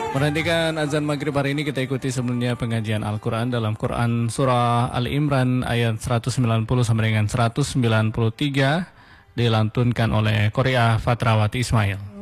Menantikan azan maghrib hari ini, kita ikuti sebelumnya pengajian Al-Quran dalam Quran Surah Al-Imran ayat 190 sampai dengan 193 dilantunkan oleh Korea Fatrawati Ismail.